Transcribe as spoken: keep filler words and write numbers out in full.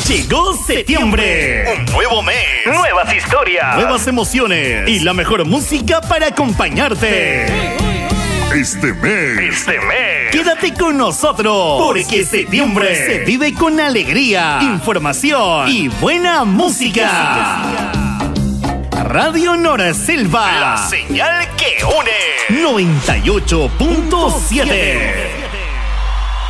Llegó septiembre. Un nuevo mes. Nuevas historias. Nuevas emociones. Y la mejor música para acompañarte. Este mes. Este mes. Quédate con nosotros. Porque septiembre se vive con alegría, información y buena música. Radio Nora Selva. La señal que une. noventa y ocho punto siete.